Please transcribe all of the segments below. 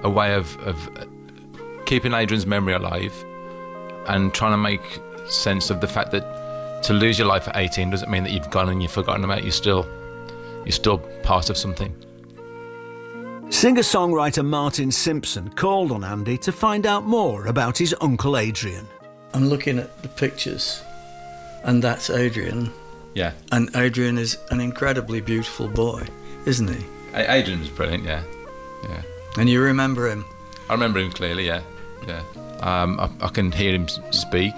a way of keeping Adrian's memory alive and trying to make sense of the fact that to lose your life at 18 doesn't mean that you've gone and you've forgotten about it. You're still part of something. Singer-songwriter Martin Simpson called on Andy to find out more about his Uncle Adrian. I'm looking at the pictures, and that's Adrian. Yeah. And Adrian is an incredibly beautiful boy, isn't he? Adrian was brilliant, yeah. And you remember him? I remember him clearly, yeah. I can hear him speak.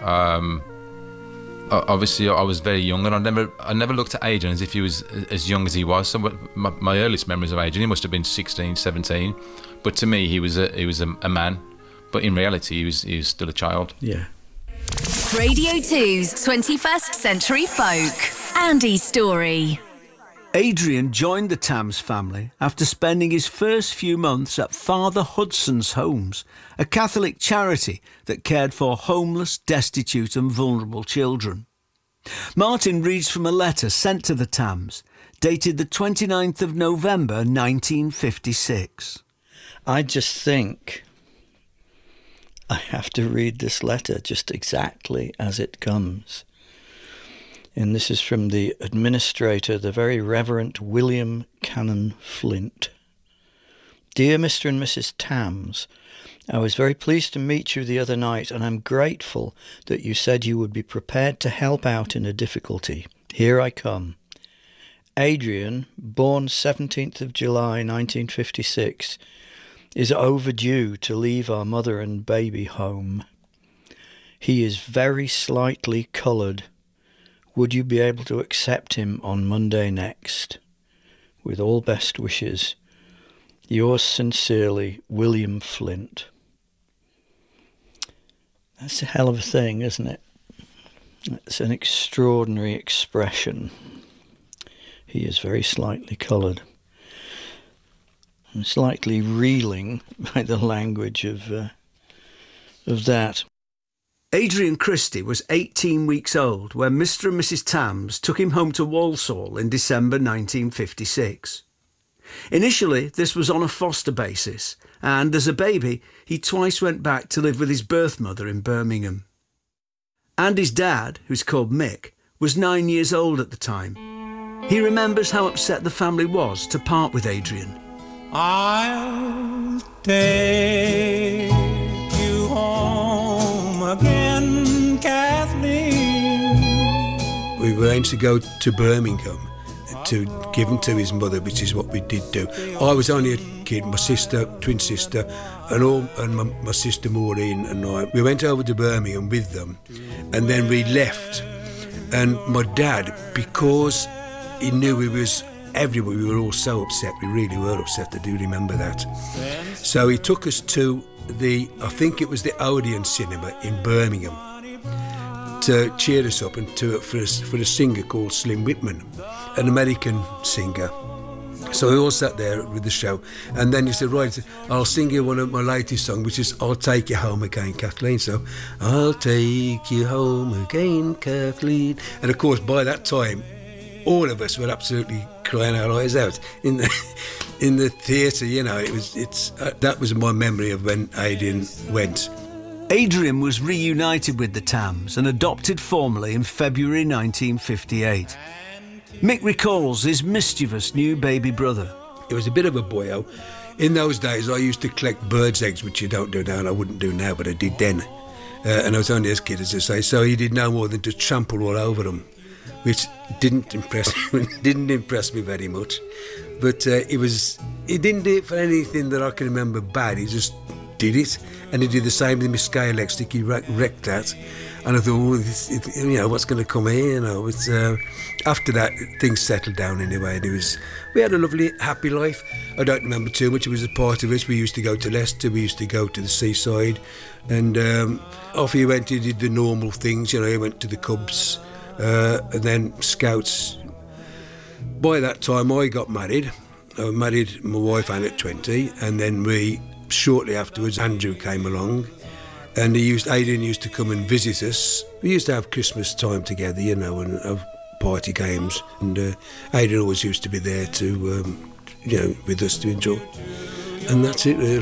Obviously, I was very young, and I never looked at Adrian as if he was as young as he was. So my earliest memories of Adrian, he must have been 16, 17. But to me, he was a man. But in reality, he was still a child. Yeah. Radio 2's 21st Century Folk. Andy's story. Adrian joined the Tams family after spending his first few months at Father Hudson's Homes, a Catholic charity that cared for homeless, destitute and vulnerable children. Martin reads from a letter sent to the Tams, dated the 29th of November 1956. I just think I have to read this letter just exactly as it comes. And this is from the administrator, the very Reverend William Cannon Flint. Dear Mr. and Mrs. Tams, I was very pleased to meet you the other night, and I'm grateful that you said you would be prepared to help out in a difficulty. Here I come. Adrian, born 17th of July 1956, is overdue to leave our mother and baby home. He is very slightly coloured. Would you be able to accept him on Monday next? With all best wishes, yours sincerely, William Flint. That's a hell of a thing, isn't it? It's an extraordinary expression. He is very slightly coloured. I'm slightly reeling by the language of that. Adrian Christie was 18 weeks old when Mr. and Mrs. Tams took him home to Walsall in December 1956. Initially, this was on a foster basis, and as a baby, he twice went back to live with his birth mother in Birmingham. Andy's dad, who's called Mick, was 9 years old at the time. He remembers how upset the family was to part with Adrian. I'll take you home again, Kathleen. We arranged to go to Birmingham to give him to his mother, which is what we did do. I was only a kid, my sister, twin sister, and my sister Maureen and I. We went over to Birmingham with them, and then we left. And my dad, because he knew we was everywhere, we were all so upset. We really were upset. I do remember that. So he took us to I think it was the Odeon Cinema in Birmingham, to cheer us up and for a singer called Slim Whitman, an American singer. So we all sat there with the show, and then he said, right, I'll sing you one of my latest songs, which is I'll Take You Home Again, Kathleen. So, I'll take you home again, Kathleen. And of course, by that time, all of us were absolutely crying our eyes out in the theatre. You know, that was my memory of when Adrian went. Adrian was reunited with the Tams and adopted formally in February 1958. Mick recalls his mischievous new baby brother. It was a bit of a boyo. In those days, I used to collect birds' eggs, which you don't do now, and I wouldn't do now, but I did then. And I was only as kid, as I say, so he did no more than to trample all over them, which didn't impress me very much. But he didn't do it for anything that I can remember bad. He just did it, and he did the same with my scale egg stick. He wrecked that, and I thought, what's going to come here? After that, things settled down anyway, and we had a lovely, happy life. I don't remember too much. It was a part of it. We used to go to Leicester. We used to go to the seaside, and off he went. He did the normal things. He went to the Cubs, and then Scouts. By that time, I got married. I married my wife Anne at 20, and then shortly afterwards, Andrew came along, and Adrian used to come and visit us. We used to have Christmas time together, and have party games, and Adrian always used to be there to, with us to enjoy. And that's it, really.